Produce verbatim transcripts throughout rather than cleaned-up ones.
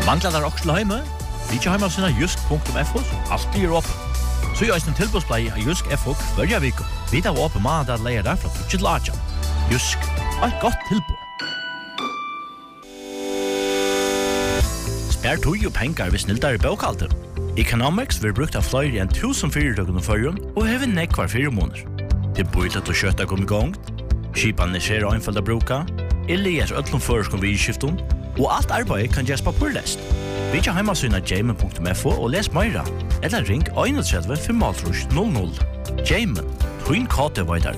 Manglar der også til heime? Vi ikke heime av sinne jusk punktum f o, alltid er åpen. Så gjør jeg en tilbudsplei av Jusk F O hver vik. Vi tar åpen mandag at leier der fra tjukke til Aja. Jusk, et godt tilbud. Spær tog jo penger hvis snilder i bøkalter. Economics vil brukt av flere enn tusen fyrirtøkene førjen og hever nekk hver fire måneder. Det er bøylet å kjøtta kom i gang, skipene ser og innfølt å bruke, eller øtlom føreskon ved skiften, og alt arbeid kan gjøres på purlest. Vi ikke heimasynet jamen punktum f o og les meira, eller ring one three five null null. Jamen, Twin Kate Vaidar.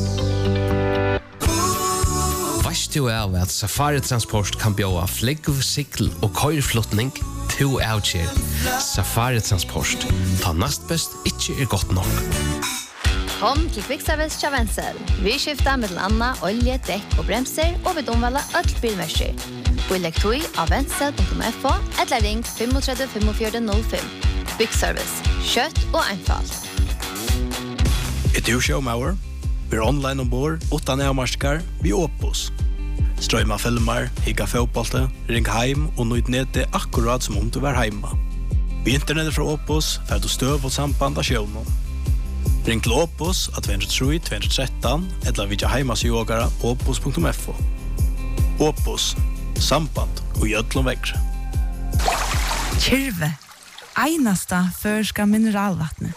Veist du av at Safari Transport kan bjåa flegg, sikl og køyrflotning to avgjør. Safari Transport. Ta nast best ikke er godt nok. Kom til Kvickservice til Wenzel. Vi skifter med Anna, olje, dekk og bremser, og vi domvalder alt bilmersker. Vi legger tog av wenzel punktum f o eller ring three five five four null five. Kvickservice. Kjøtt og einfalt. Et du showmauer? Vi er online ombord, utan avmarskar, vi Opus. Strøyma filmer, higga fotbollte, ring heim og nøyd nede akkurat som om du var heima. Vi internettet fra Opus, fer du støv og samband av sjøvnen. Ring til Opus at two oh three two one three eller vidja heimas yogara opus punktum f o. Opus, samband og gjødlom vekre. Kyrve, einasta førska mineralvattnet.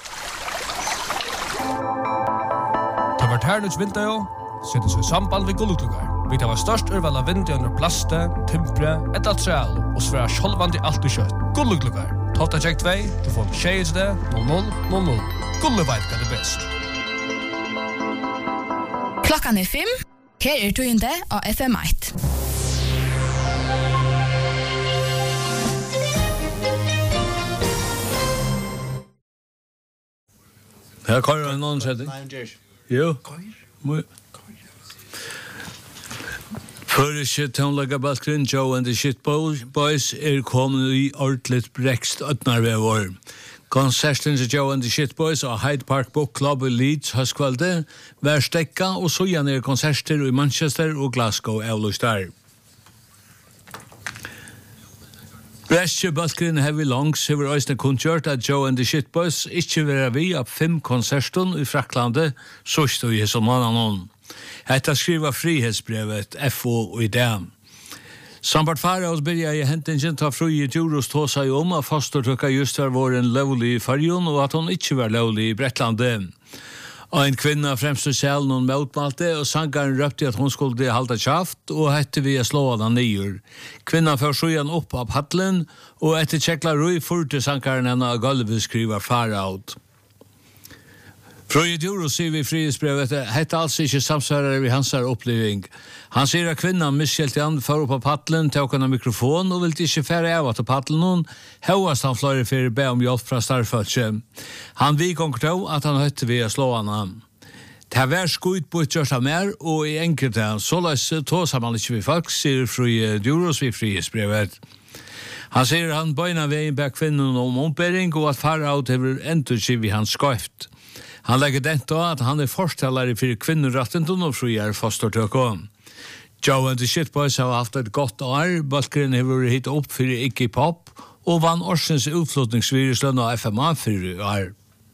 Det var tærnuts vinter jo, setter seg samband ved gulluklugar. Vi tar var størst urval av vinter under plaste, timpre, et altreal, og sværa sjolvand i alt og kjøtt. Gulluklugar. Tofta tjekk two, du får tjejs det, null null null null. Gulleveit kan det best. Klokkan er fem, her er tøyende av F M eight. Her kører en annen setting. Jo. Før ikke tøvnlaga balkren, Joe and the Shit Boys er kommet i ordentligt brekst øtnarvevar. Konserten til Joe and the Shit Boys og Hyde Park Book Club i Leeds høstkvalde var stekka, og så igjen er konserter i Manchester og Glasgow avløst der. Bresje balkren Heavy Longs hever øysne kunngjørt at Joe and the Shit Boys ikke vera vi av fem konserten i Fraklande, så stod jeg som annan. Hetta skriva frihetsbrevet F O og i det. Sambart Faraos byrja i hentingen ta fruje Djuros tåsa i om at fostertøkka just var våren lovlig i Farjon og at hon ikke var lovlig i Brettlande. Og en kvinna fremst i selen hon motmalte, og sangaren røpte at hon skulle halda kjaft, og hette vi a slå hana nyer. Kvinna får sjuan opp av paddelen, og etter tjekla rui furte sangaren henne av gulvet skriva Faraot. Frøye Djuros sier vi i frihetsbrevet at hette altså ikke samsvarer vi hans oppleving. Han sier at kvinnan miskjelt han for opp av paddelen, tok han av mikrofon og ville ikke fære av at paddelen hon, høyast han fløyre for å be om hjelp fra starfølse. Han vikonker til at han høytte vi å slå henne. Det var skuit på et gjørt av mer, og i enkelte så løs tåsa man ikke vi folk, sier Frøye Djuros vi i frihetsbrevet. Han sier han bøyna veien bak kvinnen om ombering, og at Faraot hever endurskiv i hans skøyft. Han legger dent av at han er forstellare for kvinnerettenten og frier fostertøkko. Joe and the Shit Boys har haft et godt år, balkeren har vært hit opp for Iggy Pop, og vann årsens utflotningsviruslønn av F M A for år.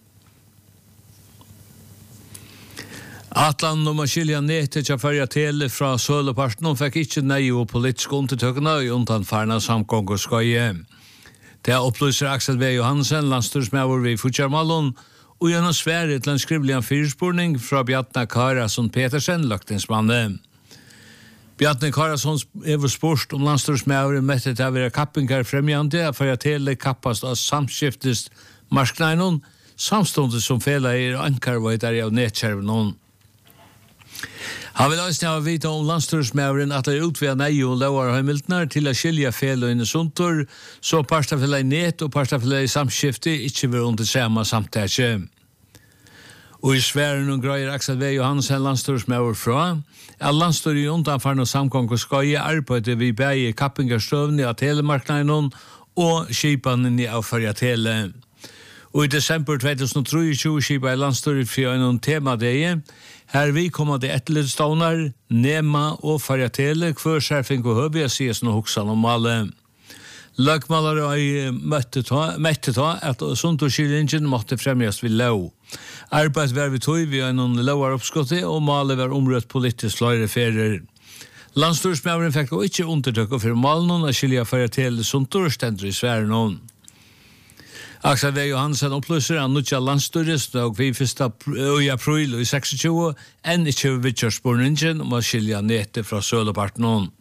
Atlan og Maskilja Nete til førja tele fra Søleparten og fikk ikke nei og politisk undertøkene i undanfarna samgång og skøye. Det opplyser Axel V. Johansen, landstyrsmæver ved Futsjarmalon, og gjennom svære til en skrivelig fyrspurning fra Bjartna Karasson Petersen, løgtingsmannen. Bjartna Karasson er spurt om landstyrsmæveren møtte til å være kappingar fremjande, for at hele kappast av samskiftest marskneinon, samståndet som fela er ankarvøydare av netkjervnon. Han vil også ha vite om landstyrsmæveren at det er utvida nei og lovar høymiltnar til å skilja fel og inne suntor, så parstafella i net og parstafella i samskifte ikke vil under samme samtækje. Og i sværen og grøyer Axel V. Johansen landstyrsmæver fra, at landstyr i undanfarne samkong og skøye arbeidet vi bæg i kappingarstøvni av telemarknaden og skipanen i avfarja tele. Og i desember tjuetusen og tjuetre skipa i landstyr for en temadegi, her vi kommer til etterledstånar, Nema og Farjatele, hver skjerfing og høvig, sier sånn hoksan om alle. Lagmalare møtte ta, mette ta at suntorskillingen måtte fremjas vid lov. Arbeid var vi tog vi en lovar oppskottet, og malet var omrødt politisk flere ferier. Landstorsmævren fikk også ikke undertøk for malen og skilja for til suntorstender i Sverige. Axel V. Johansen opplyser han nødja landstyrest og vi første i april i tjueseks enn ikke vidtjørsborningen om å skilja nete fra søleparten.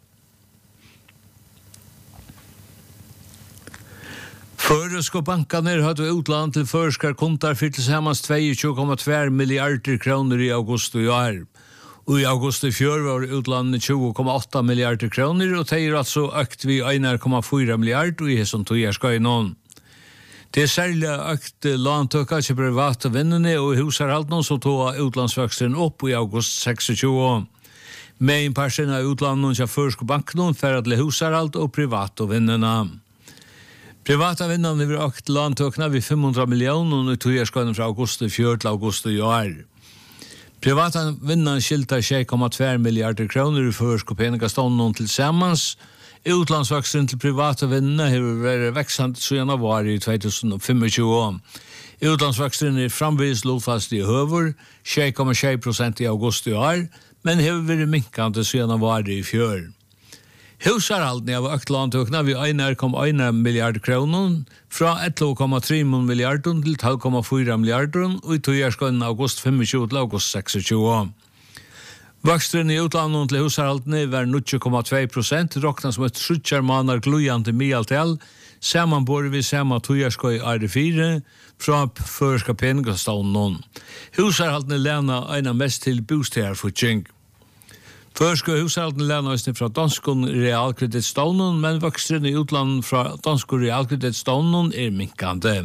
Føresko bankaner hadde utland til førskar kontar for til sammans tjueto komma två milliarder kroner i august i år. Og i august i fjør var utlandet tjugo komma åtta milliarder kroner, og det er altså økt vi en komma fyra milliarder og i som tog er skal innom. Det er særlig økt låntøkka til private vinnene og husarhalden som tog utlandsvøksten opp i august tjueseks. Med en person av utlandet til førsk banken for til husarhald og private vinnene. Private vinnene vil økt låntøkna ved fem hundra millioner og tog er skal fra august i fjør til august i år. Private vinnene skilter seks komma två milliarder kroner i førsk og peningastånden til sammans. Utlandsvaksen til private vinnene har vært veksant siden av var i tjuetusen og tjuefem. Utlandsvaksen er framvis lovfast i høver, seks komma seks prosent i august i år, men har vært minkende siden av var i fjør. Husarhalden av økt låntøkna ved en komma en milliard kroner, fra elleve komma tre milliarder til tolv komma fyra milliarder, og i togjerskånden august tjuefem til august tjueseks. Vakstren i utlandet til husarhaldene var nittio komma två prosent, råkna som et sjutjar manar glujande mialtal, samanbor vi sama togjerskåi R fire, fra førska peningastånden. Husarhaldene lena eina mest til bostegarfutjeng. Førska husarhaldene lena eisne fra danskon realkreditstånden, men vakstren i utlandet fra danskon realkreditstånden er minkande.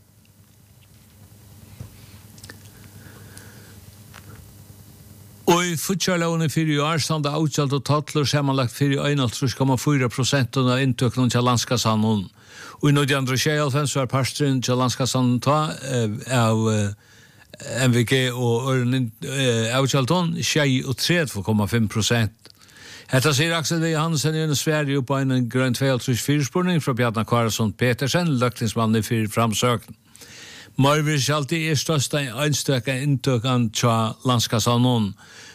Og i futjarlåne fyrir år standa avgjalt og tattler samanlagt fyrir einogtrýss komma fýra prosent av inntøkningen til landskassanen. Og i nítjan tjueåtte var parstren til landskassanen ta av M V G og avgjalton tjuetre komma fem prosent. Hetta sier Axel V. Hansen i en Sverige på en grønn tjueåtte fyrspurning fra Bjarnar Karason Petersen, løktingsmannen fyrir framsøkning. Marvis alltid er største einstøkka inntøkkan tja landskassanen.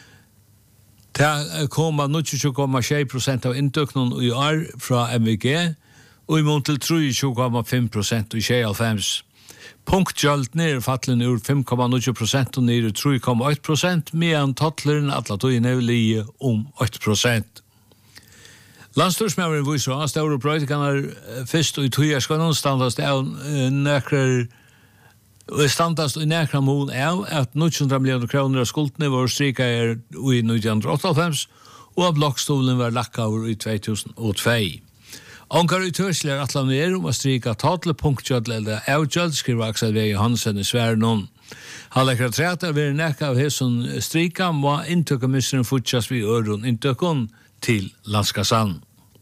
Det kom av nittio komma seks prosent av inntøkningen i år fra M V G, og i mån til tjuetre komma fem prosent i tjueåtte. Punktgjalt ned fattelen ur fem komma nio prosent og ned tre komma åtta prosent, medan tattleren atla tog inn li om åtta prosent. Landstorsmæveren viser at store brøytikaner først og i togjerskånden standast av nekrar og standast i nekra mån er at nitton hundra millioner kroner av skuldene var strika er i nítjan áttaoghálvfems og at blokkstolen var lakka over i tvö þúsund og tvö. Onkar i tørsel er atlan er om å strika tatle punktgjødl eller avgjødl, skriver Axel V. Hansen i Sverige. Han lekkar træt er veri nekka av hesson strika må inntøkkamisseren fortsatt vi øron inntøkken til landskassan.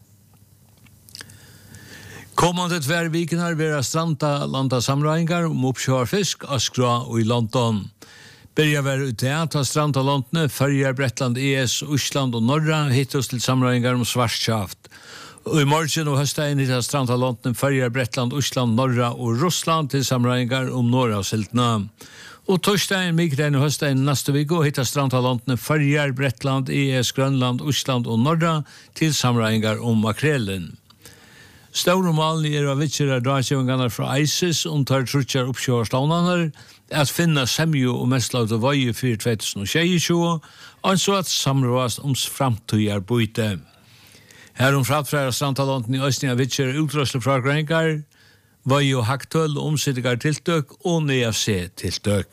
Kommande tver viknar vera stranda landa samrøyngar om oppkjør fisk, Askra og i London. Berja vera ute at ha stranda landene, Førjar, Bretland, E S, Osland og Norra hittos til samrøyngar om svartsjaft. Og i morgen og høstein hittar stranda landene, Førjar, Bretland, Osland, Norra og Russland til samrøyngar om Norra og Siltna. Og torsdagen, mikrein og høstein neste vik og hittar stranda landene, Førjar, Bretland, E S, Grønland, Osland og Norra til samrøyngar om makrelen. Store malen er av vitsere dragsjøvingarna fra ISIS om tar trutjar oppkjøverståndaner at finna semjo og mestlaut av vøye for tvö þúsund og tjueto og så at samråast om framtøyar bøyte. Her om fratfræra strantalanten i Østning av vitsere utrøsle fra grengar, vøye og haktøll, omsittigar tiltøk og N F C-tiltøk.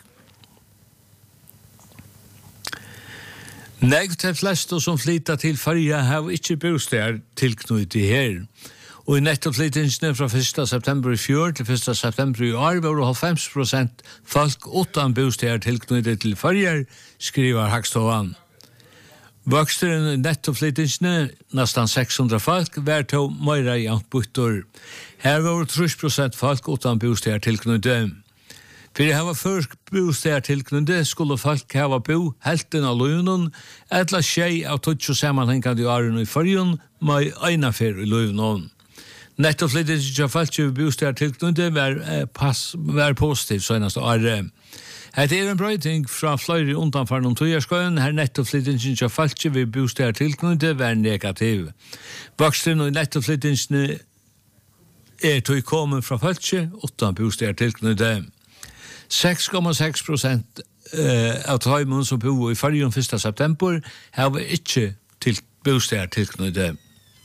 Negv til flest som flytta til Farja har ikke bostad tilknytt i her. Og i nettoflytingsene fra første september i fjør til første september i år var halvfems prosent folk utan bostad tilknyttet til Farjar, skriver Hagståan. Voksteren i nettoflytingsene, nesten seks hundre folk, var til Møyra i Antbuttor. Her var tre prosent folk utan bostad tilknyttet. For jeg var først bostad tilknyttet skulle folk hava bo helten av løvnen, etla tjei av tøtjo sammenhengande i åren i Farjon, med einafer i løvnen. Nettoflytting til Falche bostad tilknyttet var, eh, pass, var positivt senast året. Det er en brøyting fra flere undanfaren om tøyerskøyen, her nettoflyttingen til Falche ved bostad tilknyttet var negativ. Voksten og nettoflyttingene er tøy kommet fra Falche, utan bostad tilknyttet. seks komma seks prosent uh, av tøymon som bor i fargen første september har vi ikke til bostad tilknyttet.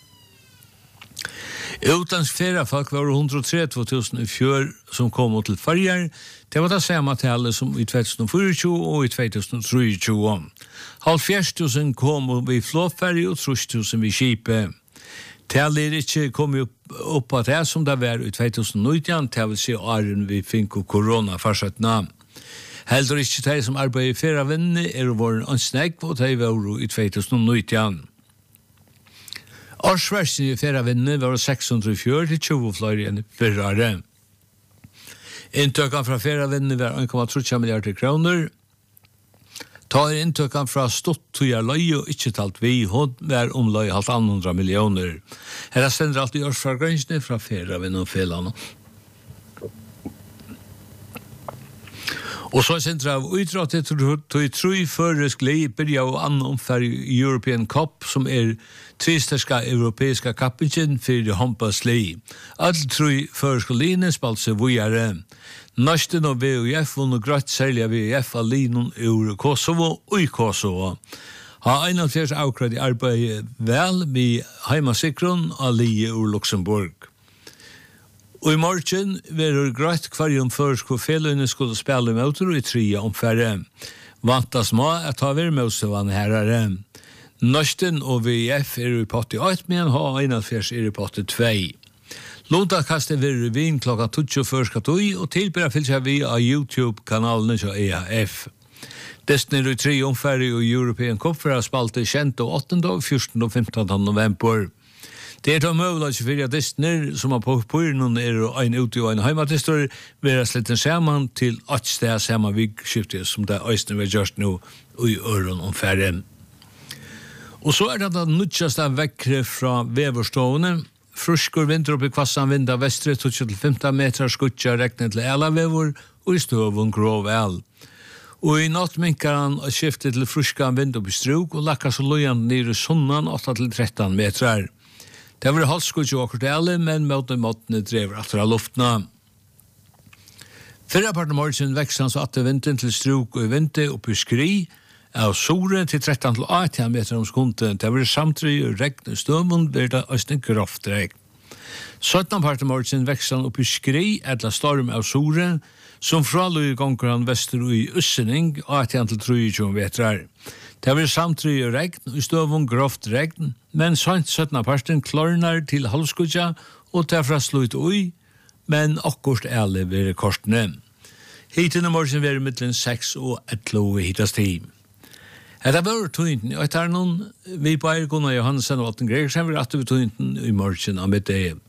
Utlands feriefolk var hundre og trettio tusen i fjør som kom til farger. Det var det samme tallet som i tjugo tjuefire og i tjugo tjuetre. halvfjerds tusen kom vi flåferie og trus tusen vi skipet. Tallet er ikke kommet opp, opp på det som det var i tjugo nitten, til å si åren vi fikk korona fortsattene. Heller ikke de som arbeider i ferievinnene er våren ansnegg, og de var i tjugo nitten. Årsversen i ferievinnene var seks hundre og fjør til tjue flere enn fyrre. Inntøkken fra ferievinnene var en komma tre milliarder kroner. Tar inntøkken fra stått til å løye og ikke talt vi, hun var omløye halvt andre millioner. Her er stender alltid årsfragrensene fra ferievinnene og felene. Og så er sentra av utrattet til i tru føresk lei byrja av annen omfær i European Cup, som er tristerska europeiska kappingen for håndballs lei. All tru føresk line spalt seg vujare. Norsten og V U F vunnet grøtt særlig av V U F av linon ur Kosovo og i Kosovo. Ha einogfjers avkredd i arbeid vel med heimasikron av lie ur Luxemburg. Og i morgen var det greit kvarjon først hvor feløyene skulle spille motor i tre omfærre. Vantas må at ta ved med oss vann herre. Norsten og V F er i potte åtte, men ha einogfjers er i potte to. Lunda kastet ved revien klokka tjugo først katoi, og tilbæra fyllt seg vi av YouTube-kanalene til E A F. Desten er i tre omfærre i European Cup for å spalte kjent og åttende, fjortende og femtende november. Det er da møvla tjue distner som har på pyrnen er en ute og en heimadistor vera slitten saman til at sted saman vigskiftet som det øyne vi gjørst nå i øren om færre. Og så er det da nødjaste vekkre fra veverstående. Fruskur vinter opp i kvassan vind av vestre tjugo til femten meter skutja reknet til elavevor og i støvun grov el. Og i natt minkar han og skiftet til fruska vind opp i struk og lakka så lojan nere i sunnan åtta til tretton metrar. Det var halvskutje og akkurat alle, men mot den måten drev etter av luftene. Fyrre part av morgen vekst han så atte vinden til struk og vinte opp i skri, av sore til tretton til åtte meter om sekunden. Det var samtidig og regn og støvund, ble det også en kraft regn. sytten part av morgen vekst han opp i skri, etla storm av sore, som fraløy gonger han vester og i ussening, åtte til tjuetre metrar. Det var samtidig og regn, og støvun grovt regn, men sånt sytten parten klarnar til halvskudja, og derfra slutt ui, men akkurat alle ved kortene. Hiten i morgen var mittlen seks og elleve hitast tid. Hetta var tøynten, og etter noen, vi på Eirik Gunnar Johansen og Atten Gregersen var at vi tøynten i morgen av middag.